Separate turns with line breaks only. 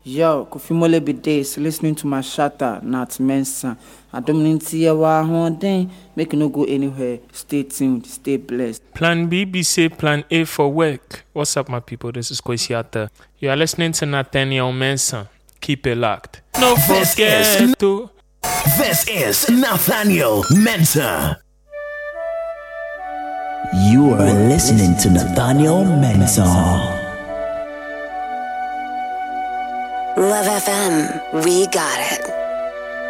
Yo, Kofi Mole be days listening to my shatter, not Mensa. I don't see a one day. Make no go anywhere. Stay tuned, stay blessed.
Plan B, be say Plan A for work. What's up, my people? This is Kwesiata. You are listening to Nathaniel Mensah. Keep it locked. No forget to.
This is Nathaniel Mensah.
You are listening to Nathaniel Mensah.
Love FM, we got it.